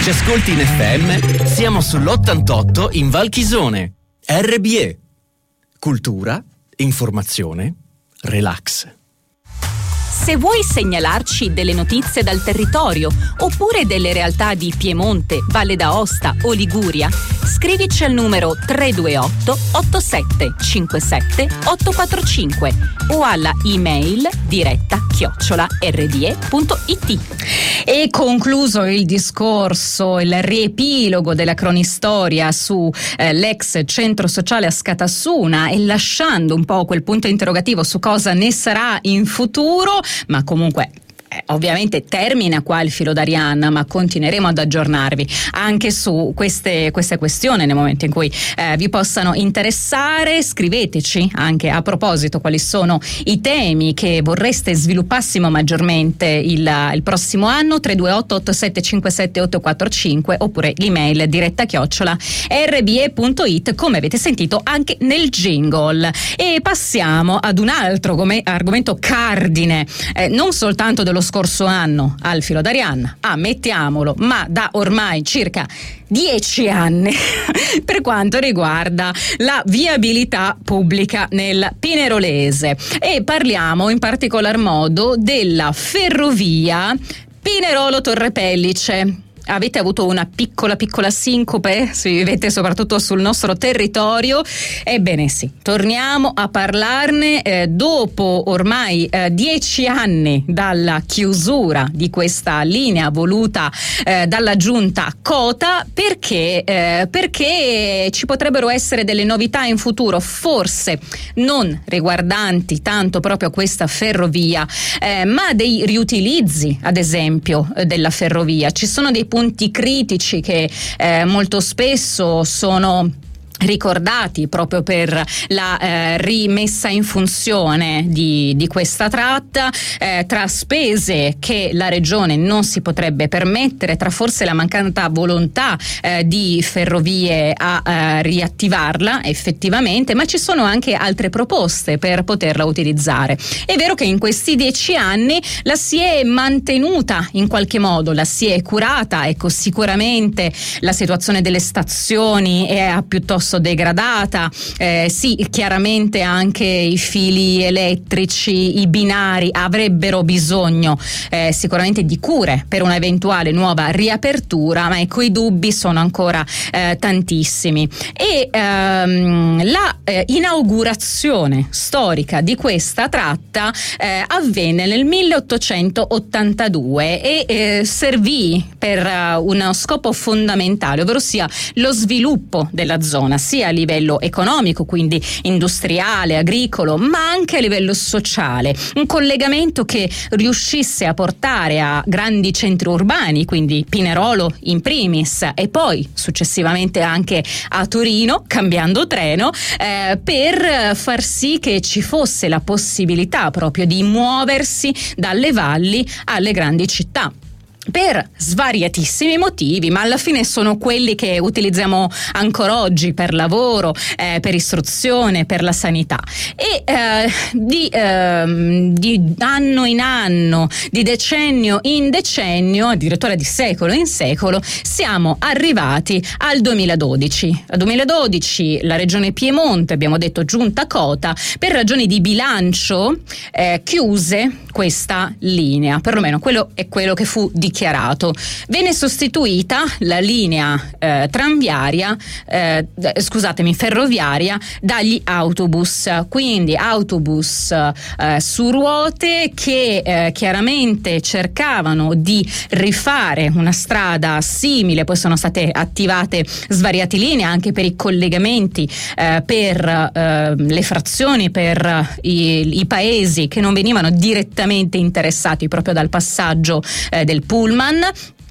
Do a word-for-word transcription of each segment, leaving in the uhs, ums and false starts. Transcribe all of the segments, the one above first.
ci ascolti in F M, siamo sull'ottantotto in Val Chisone. R B E. Cultura, informazione, relax. Se vuoi segnalarci delle notizie dal territorio oppure delle realtà di Piemonte, Valle d'Aosta o Liguria, scrivici al numero tre due otto otto sette cinque sette otto quattro cinque o alla email diretta chiocciola erre di e punto it. E concluso il discorso, il riepilogo della cronistoria su eh, l'ex centro sociale a Scatassuna e lasciando un po' quel punto interrogativo su cosa ne sarà in futuro, ma comunque Eh, ovviamente termina qua il filo d'Arianna, ma continueremo ad aggiornarvi anche su queste, queste questioni nel momento in cui eh, vi possano interessare. Scriveteci anche a proposito quali sono i temi che vorreste sviluppassimo maggiormente il, il prossimo anno. Tre due otto otto sette cinque sette otto quattro cinque oppure l'email diretta chiocciola erre bi e punto it, come avete sentito anche nel jingle. E passiamo ad un altro come argomento cardine, eh, non soltanto dello scorso anno al filo d'Arianna, ammettiamolo, ma da ormai circa dieci anni per quanto riguarda la viabilità pubblica nel Pinerolese, e parliamo in particolar modo della ferrovia Pinerolo-Torre Pellice. Avete avuto una piccola piccola sincope se vivete soprattutto sul nostro territorio? Ebbene sì, torniamo a parlarne eh, dopo ormai eh, dieci anni dalla chiusura di questa linea voluta eh, dalla giunta Cota, perché, eh, perché ci potrebbero essere delle novità in futuro, forse non riguardanti tanto proprio questa ferrovia, eh, ma dei riutilizzi ad esempio eh, della ferrovia. Ci sono dei punti critici che eh, molto spesso sono ricordati proprio per la eh, rimessa in funzione di, di questa tratta, eh, tra spese che la regione non si potrebbe permettere, tra forse la mancata volontà eh, di Ferrovie a eh, riattivarla effettivamente, ma ci sono anche altre proposte per poterla utilizzare. È vero che in questi dieci anni la si è mantenuta in qualche modo, la si è curata, ecco, sicuramente la situazione delle stazioni è piuttosto degradata, eh, sì, chiaramente anche i fili elettrici, i binari avrebbero bisogno eh, sicuramente di cure per un'eventuale nuova riapertura, ma ecco, i dubbi sono ancora eh, tantissimi. E ehm, la eh, inaugurazione storica di questa tratta eh, avvenne nel milleottocentottantadue e eh, servì per uh, uno scopo fondamentale, ovvero sia lo sviluppo della zona, sia a livello economico, quindi industriale, agricolo, ma anche a livello sociale. Un collegamento che riuscisse a portare a grandi centri urbani, quindi Pinerolo in primis, e poi successivamente anche a Torino, cambiando treno, eh, per far sì che ci fosse la possibilità proprio di muoversi dalle valli alle grandi città, per svariatissimi motivi, ma alla fine sono quelli che utilizziamo ancora oggi per lavoro, eh, per istruzione, per la sanità. E eh, di, eh, di anno in anno, di decennio in decennio, addirittura di secolo in secolo, siamo arrivati al duemiladodici. Al duemiladodici la regione Piemonte, abbiamo detto giunta Cota, per ragioni di bilancio eh, chiuse questa linea, perlomeno quello è quello che fu dichiarato. Venne sostituita la linea eh, tranviaria, eh, scusatemi, ferroviaria dagli autobus, quindi autobus eh, su ruote che eh, chiaramente cercavano di rifare una strada simile. Poi sono state attivate svariate linee anche per i collegamenti eh, per eh, le frazioni, per i, i paesi che non venivano direttamente interessati proprio dal passaggio eh, del pullman.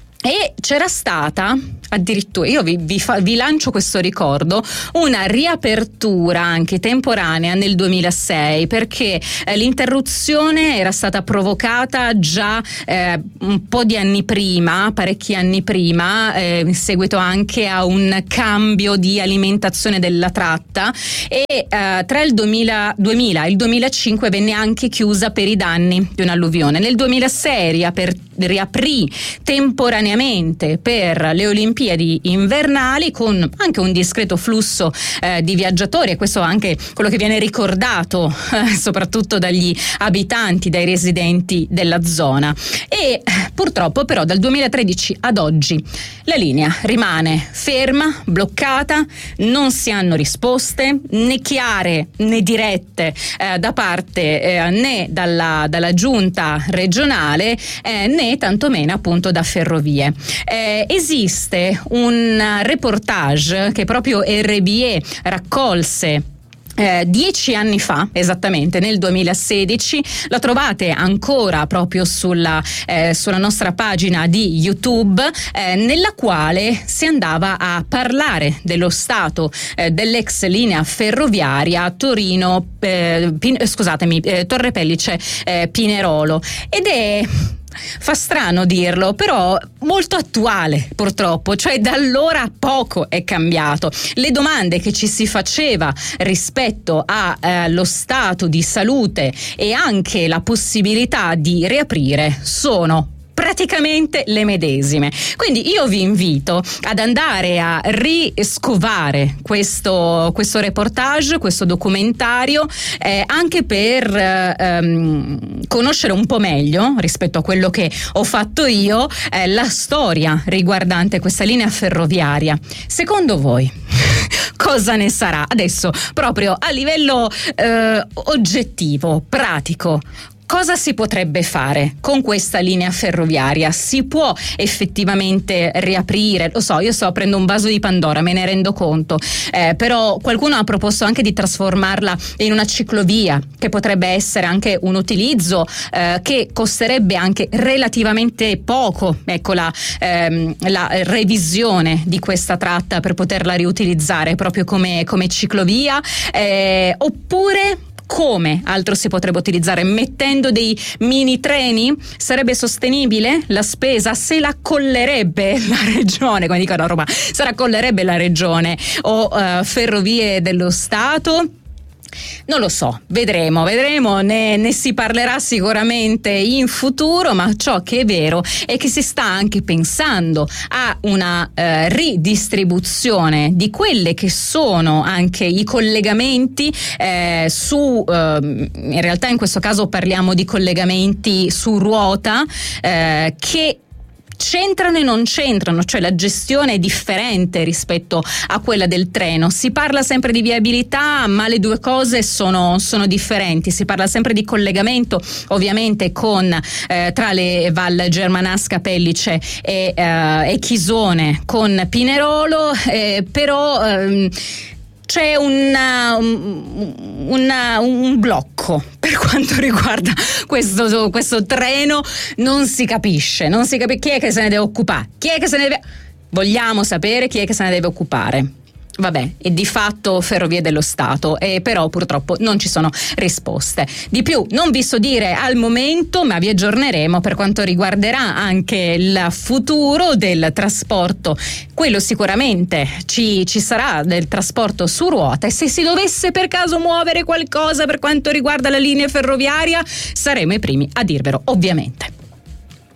E c'era stata addirittura, io vi, vi, fa, vi lancio questo ricordo, una riapertura anche temporanea nel duemilasei, perché eh, l'interruzione era stata provocata già eh, un po' di anni prima, parecchi anni prima, eh, in seguito anche a un cambio di alimentazione della tratta, e eh, tra il duemila, duemila e il duemilacinque venne anche chiusa per i danni di un'alluvione. Nel duemilasei riaper, riaprì temporaneamente per le Olimpiadi invernali, con anche un discreto flusso eh, di viaggiatori, e questo è anche quello che viene ricordato eh, soprattutto dagli abitanti, dai residenti della zona. E purtroppo però dal duemilatredici ad oggi la linea rimane ferma, bloccata, non si hanno risposte né chiare né dirette eh, da parte eh, né dalla, dalla giunta regionale eh, né tantomeno appunto da Ferrovie. Eh, esiste un reportage che proprio R B E raccolse Eh, dieci anni fa, esattamente nel duemilasedici, la trovate ancora proprio sulla, eh, sulla nostra pagina di YouTube, eh, nella quale si andava a parlare dello stato eh, dell'ex linea ferroviaria Torino, eh, Pin- scusatemi, eh, Torre Pellice eh, Pinerolo, ed è fa strano dirlo, però molto attuale purtroppo, cioè da allora poco è cambiato. Le domande che ci si faceva rispetto allo eh, stato di salute e anche la possibilità di riaprire sono praticamente le medesime. Quindi io vi invito ad andare a riscovare questo, questo reportage, questo documentario, eh, anche per ehm, conoscere un po' meglio, rispetto a quello che ho fatto io, eh, la storia riguardante questa linea ferroviaria. Secondo voi cosa ne sarà? Adesso proprio a livello eh, oggettivo, pratico, cosa si potrebbe fare con questa linea ferroviaria? Si può effettivamente riaprire? Lo so, io sto aprendo un vaso di Pandora, me ne rendo conto, eh, però qualcuno ha proposto anche di trasformarla in una ciclovia, che potrebbe essere anche un utilizzo eh, che costerebbe anche relativamente poco, ecco, la, ehm, la revisione di questa tratta per poterla riutilizzare proprio come, come ciclovia, eh, oppure come altro si potrebbe utilizzare? Mettendo dei mini treni? Sarebbe sostenibile la spesa? Se la collerebbe la regione, come dicono a Roma, se la collerebbe la regione o uh, Ferrovie dello Stato? Non lo so, vedremo, vedremo, ne, ne si parlerà sicuramente in futuro, ma ciò che è vero è che si sta anche pensando a una eh, ridistribuzione di quelle che sono anche i collegamenti eh, su, eh, in realtà in questo caso parliamo di collegamenti su ruota eh, che c'entrano e non c'entrano, cioè la gestione è differente rispetto a quella del treno. Si parla sempre di viabilità, ma le due cose sono, sono differenti. Si parla sempre di collegamento, ovviamente con eh, tra le Val Germanasca, Pellice e, eh, e Chisone con Pinerolo, eh, però ehm, c'è una, una, un blocco per quanto riguarda questo, questo treno. Non si capisce, non si capisce chi è che se ne deve occupare, chi è che se ne deve... Vogliamo sapere chi è che se ne deve occupare. Vabbè, e di fatto Ferrovie dello Stato, e però purtroppo non ci sono risposte. Di più non vi so dire al momento, ma vi aggiorneremo per quanto riguarderà anche il futuro del trasporto. Quello sicuramente ci, ci sarà del trasporto su ruota, e se si dovesse per caso muovere qualcosa per quanto riguarda la linea ferroviaria saremo i primi a dirvelo, ovviamente.